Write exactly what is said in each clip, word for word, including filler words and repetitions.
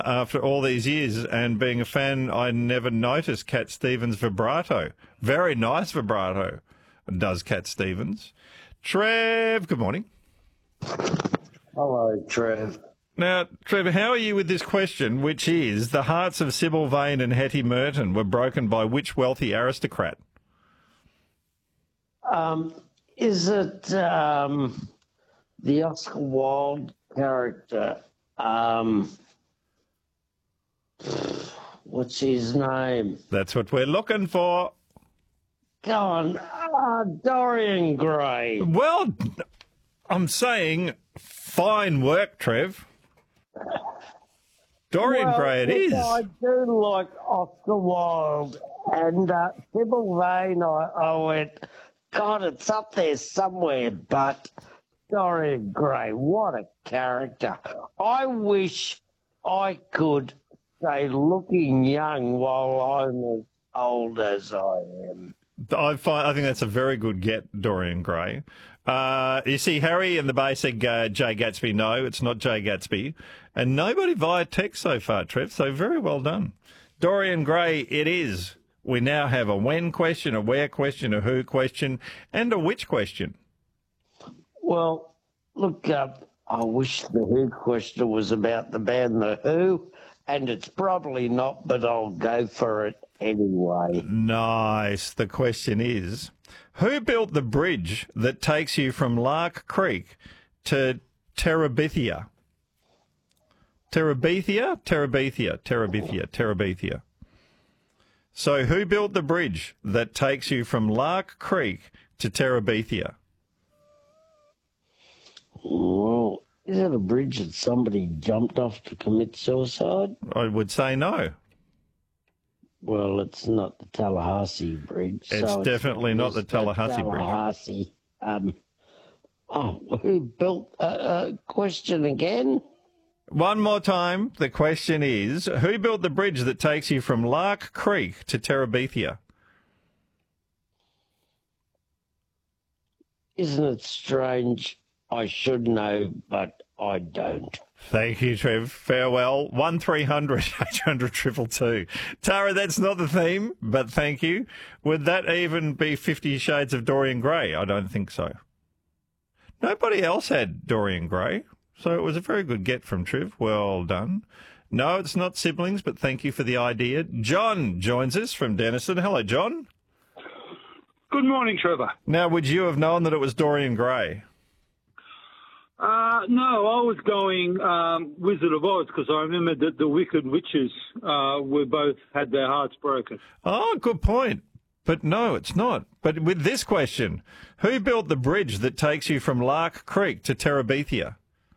after all these years, and being a fan, I never noticed Cat Stevens' vibrato. Very nice vibrato, does Cat Stevens. Trev, good morning. Hello, Trev. Now, Trevor, how are you with this question, which is, the hearts of Sybil Vane and Hetty Merton were broken by which wealthy aristocrat? Um, is it um, the Oscar Wilde character? Um, what's his name? That's what we're looking for. Go on. Uh, Dorian Gray. Well, I'm saying fine work, Trev. Dorian well, Gray it is. I do like Oscar Wilde. And uh, Sybil Vane, I, I went, God, it's up there somewhere, but Dorian Gray, what a character. I wish I could say looking young while I'm as old as I am. I, find, I think that's a very good get, Dorian Gray. Uh, you see, Harry in the Bay said uh, Jay Gatsby. No, it's not Jay Gatsby. And nobody via text so far, Trev, so very well done. Dorian Gray, it is. We now have a when question, a where question, a who question, and a which question. Well, look, uh, I wish the Who question was about the band The Who, and it's probably not, but I'll go for it anyway. Nice. The question is, who built the bridge that takes you from Lark Creek to Terabithia? Terabithia? Terabithia. Terabithia. Terabithia. So who built the bridge that takes you from Lark Creek to Terabithia? Well, is it a bridge that somebody jumped off to commit suicide? I would say no. Well, it's not the Tallahassee Bridge. It's so definitely it's not the Tallahassee Bridge. Tallahassee. Um, oh, who built a uh, uh, question again? One more time. The question is, who built the bridge that takes you from Lark Creek to Terabithia? Isn't it strange? I should know, but I don't. Thank you, Trev. Farewell. one three hundred eight hundred two two two. Tara, that's not the theme, but thank you. Would that even be Fifty Shades of Dorian Gray? I don't think so. Nobody else had Dorian Gray, so it was a very good get from Trev. Well done. No, it's not siblings, but thank you for the idea. John joins us from Denison. Hello, John. Good morning, Trevor. Now, would you have known that it was Dorian Gray? Uh, no, I was going um, Wizard of Oz because I remember that the Wicked Witches uh, were both had their hearts broken. Oh, good point. But no, it's not. But with this question, who built the bridge that takes you from Lark Creek to Terabithia?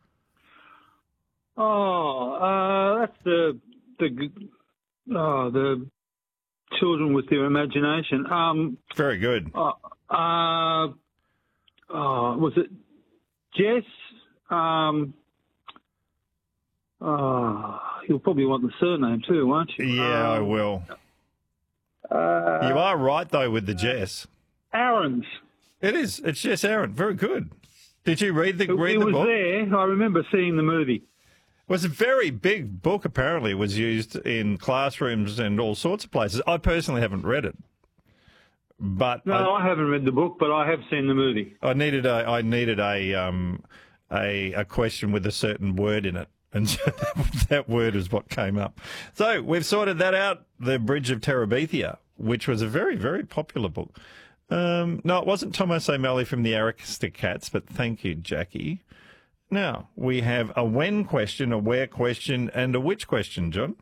Oh, uh, that's the the oh, the children with their imagination. Um, Very good. Uh, uh, oh, was it Jess? Um, oh, you'll probably want the surname too, won't you? Yeah, um, I will. Uh, You are right, though, with the Jess. Aaron's. It is. It's Jess Aaron. Very good. Did you read the, It, read it the was book? there. I remember seeing the movie. It was a very big book, apparently. It was used in classrooms and all sorts of places. I personally haven't read it. But No, I, I haven't read the book, but I have seen the movie. I needed a I needed a um a a question with a certain word in it, and so that, that word is what came up. So we've sorted that out. The Bridge of Terabithia, which was a very very popular book. Um, no, it wasn't Thomas O'Malley from the Aristocats, but thank you, Jackie. Now we have a when question, a where question, and a which question, John.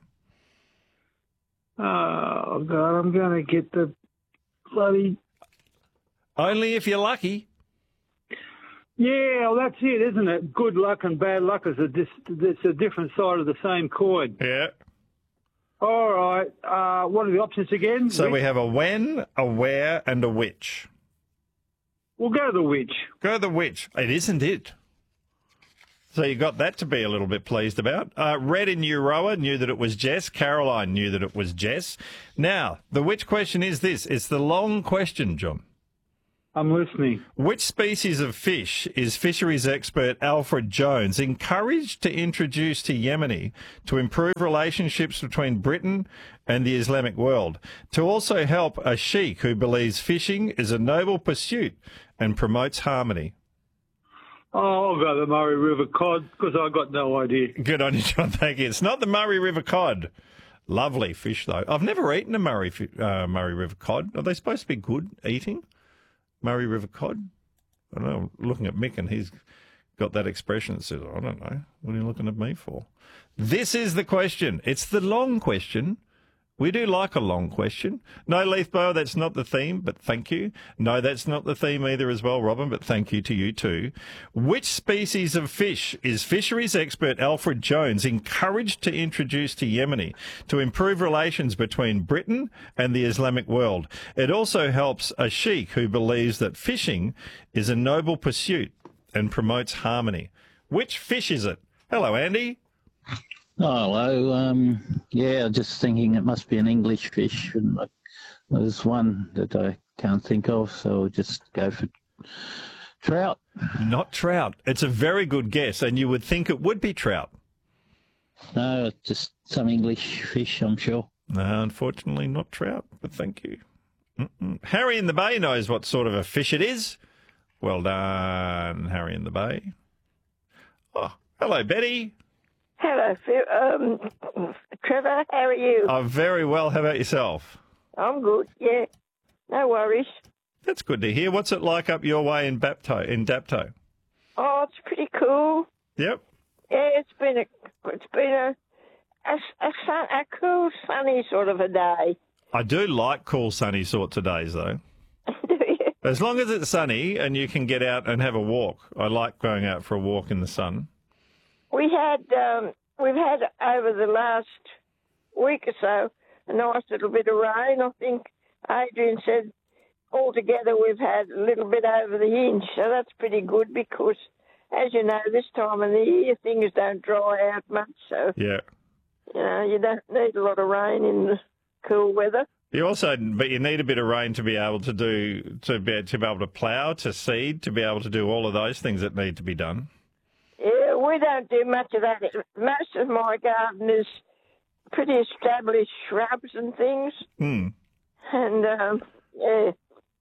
Oh God, I'm going to get the bloody. Only if you're lucky. Yeah, well, that's it, isn't it? Good luck and bad luck is a dis- it's a different side of the same coin. Yeah. All right. Uh, what are the options again? So Which? we have a when, a where, and a which. We'll go the which. Go the which. It isn't it. So you got that to be a little bit pleased about. Uh, Red in Euroa knew that it was Jess. Caroline knew that it was Jess. Now, the which question is this. It's the long question, John. I'm listening. Which species of fish is fisheries expert Alfred Jones encouraged to introduce to Yemeni to improve relationships between Britain and the Islamic world, to also help a sheikh who believes fishing is a noble pursuit and promotes harmony? Oh, I'll go the Murray River cod because I got no idea. Good on you, John. Thank you. It's not the Murray River cod. Lovely fish, though. I've never eaten a Murray uh, Murray River cod. Are they supposed to be good eating? Murray River cod? I don't know. I'm looking at Mick and he's got that expression that says, I don't know. What are you looking at me for? This is the question. It's the long question. We do like a long question. No, Leithbow, that's not the theme, but thank you. No, that's not the theme either as well, Robin, but thank you to you too. Which species of fish is fisheries expert Alfred Jones encouraged to introduce to Yemeni to improve relations between Britain and the Islamic world? It also helps a sheikh who believes that fishing is a noble pursuit and promotes harmony. Which fish is it? Hello, Andy. Oh, hello. Um, yeah, just thinking it must be an English fish. And like, there's one that I can't think of, so I'll just go for trout. Not trout. It's a very good guess, and you would think it would be trout. No, just some English fish, I'm sure. No, unfortunately not trout, but thank you. Mm-mm. Harry in the Bay knows what sort of a fish it is. Well done, Harry in the Bay. Oh, hello, Betty. Hello, Phil. Um, Trevor, how are you? Oh, very well. How about yourself? I'm good, yeah. No worries. That's good to hear. What's it like up your way in Bapto, in Dapto? Oh, it's pretty cool. Yep. Yeah, it's been a, it's been a, a, a, sun, a cool, sunny sort of a day. I do like cool, sunny sorts of days, though. Do you? As long as it's sunny and you can get out and have a walk. I like going out for a walk in the sun. We had, um, we've had over the last week or so a nice little bit of rain. I think Adrian said altogether we've had a little bit over the inch, so that's pretty good because, as you know, this time of the year things don't dry out much, so Yeah. you know you don't need a lot of rain in the cool weather. You also, but you need a bit of rain to be able to do, to be, to be able to plough, to seed, to be able to do all of those things that need to be done. Yeah, we don't do much of that. Most of my garden is pretty established shrubs and things. Hmm. And, um, yeah.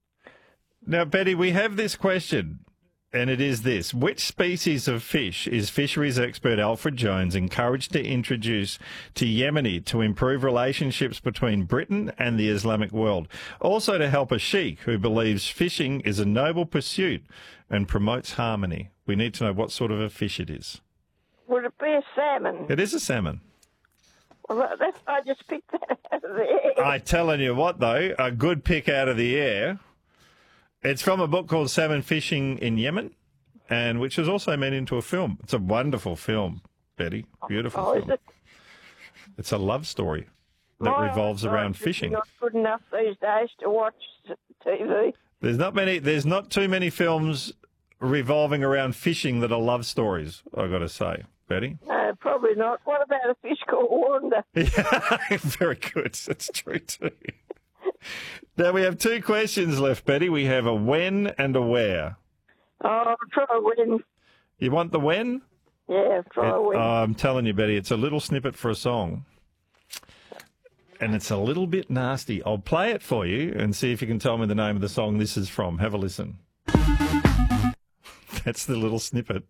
Now, Betty, we have this question, and it is this. Which species of fish is fisheries expert Alfred Jones encouraged to introduce to Yemeni to improve relationships between Britain and the Islamic world? Also to help a sheikh who believes fishing is a noble pursuit and promotes harmony. We need to know what sort of a fish it is. Would it be a salmon? It is a salmon. Well, that's, I just picked that out of the air. I telling you what, though, a good pick out of the air. It's from a book called Salmon Fishing in Yemen, and which was also made into a film. It's a wonderful film, Betty. Beautiful Oh, is film. it? It's a love story that My revolves around eyesight's fishing. Not good enough these days to watch t- TV. There's not many. There's not too many films revolving around fishing that are love stories. I got to say, Betty. No, probably not. What about a fish called Wanda? Yeah, very good. That's true too. Now we have two questions left, Betty. We have a when and a where. Oh, try a win. You want the when? Yeah, try It- a win. oh, I'm telling you, Betty, it's a little snippet for a song. And it's a little bit nasty. I'll play it for you and see if you can tell me the name of the song this is from. Have a listen. That's the little snippet.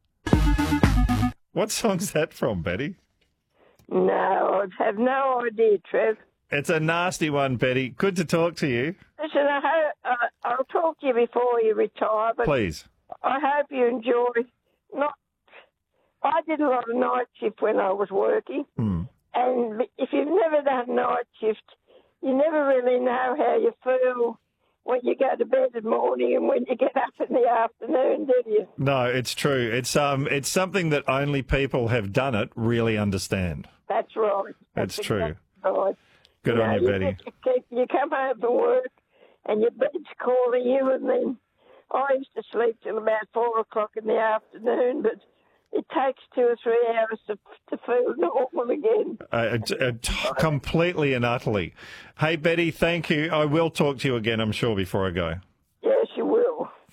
What song's that from, Betty? No, I have no idea, Trev. It's a nasty one, Betty. Good to talk to you. Listen, I hope, uh, I'll talk to you before you retire, but Please. I hope you enjoy. Not, I did a lot of night shift when I was working, Hmm. and if you've never done night shift, you never really know how you feel when you go to bed in the morning and when you get up in the afternoon, do you? No, it's true. It's um, it's something that only people have done it really understand. That's right. That's true. exactly right. Good You on know, you, Betty. You, you come home from work and your bed's calling you, and then I used to sleep till about four o'clock in the afternoon, but it takes two or three hours to, to feel normal again. Uh, t- uh, t- completely and utterly. Hey, Betty, thank you. I will talk to you again, I'm sure, before I go. Yes, you will.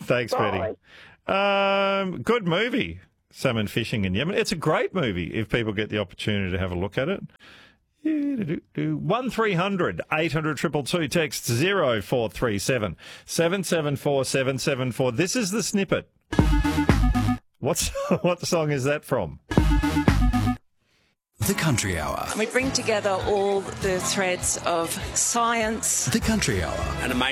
Thanks, Bye. Betty. Um, good movie, Salmon Fishing in Yemen. It's a great movie if people get the opportunity to have a look at it. One three hundred eight hundred two two two, text zero four three seven seven seven four seven seven four. This is the snippet. What's what song is that from? The Country Hour. We bring together all the threads of science. The Country Hour. An amazing